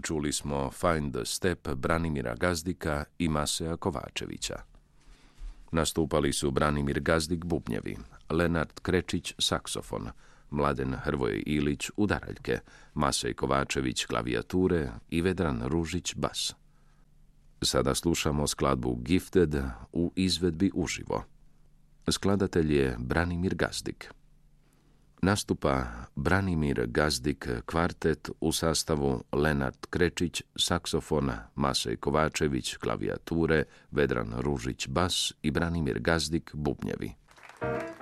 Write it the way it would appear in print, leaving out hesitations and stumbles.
čuli smo Find the Step Branimira Gazdika i Maseja Kovačevića. Nastupali su Branimir Gazdik bubnjevi, Lenart Krečić saksofon, Mladen Hrvoje Ilić udaraljke, Masej Kovačević klavijature i Vedran Ružić bas. Sada slušamo skladbu Gifted u izvedbi uživo. Skladatelj je Branimir Gazdik. Nastupa Branimir Gazdik kvartet u sastavu Lenart Krečić saksofon, Masej Kovačević klavijature, Vedran Ružić bas i Branimir Gazdik bubnjevi.